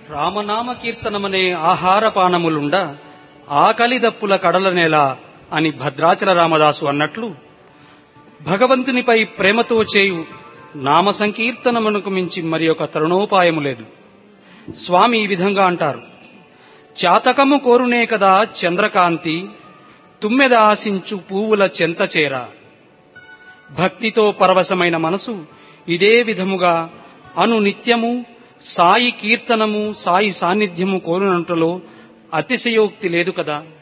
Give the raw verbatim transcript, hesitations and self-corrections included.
రామనామ కీర్తనమనే ఆహారపానములుండ ఆకలిదప్పుల కడలనేలా అని భద్రాచల రామదాసు అన్నట్లు భగవంతునిపై ప్రేమతో చేయు నామ సంకీర్తనమునకు మించి మరి ఒక తరుణోపాయము లేదు. స్వామి ఈ విధంగా అంటారు: చాతకము కోరునే కదా చంద్రకాంతి, తుమ్మెద ఆశించు పువ్వుల చెంతచేర. భక్తితో పరవశమైన మనసు ఇదే విధముగా అను నిత్యము సాయి కీర్తనము సాయి సాన్నిధ్యము కోరునంటలో అతిశయోక్తి లేదు కదా.